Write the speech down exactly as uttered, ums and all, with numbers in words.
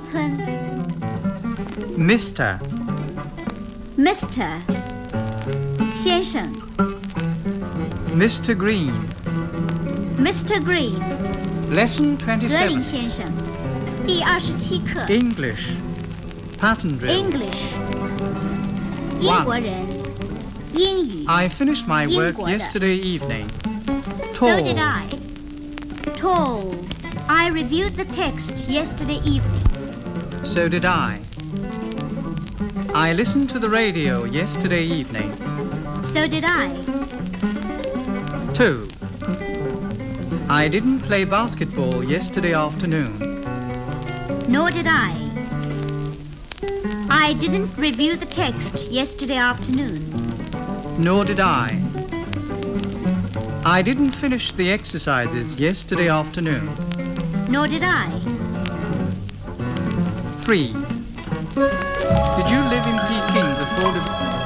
村 Mister Mister 先生 Mister Green Mister Green Lesson 格林 twenty-seven 先生第二十七课 English Pattern Drill English 英国人英语 I finished my work 英国的 yesterday evening. So Tall did I. Tall. I reviewed the text yesterday evening. So did I. I listened to the radio yesterday evening. So did I. Two. I didn't play basketball yesterday afternoon. Nor did I. I didn't review the text yesterday afternoon. Nor did I. I didn't finish the exercises yesterday afternoon. Nor did I. Three. Did you live in Peking before the...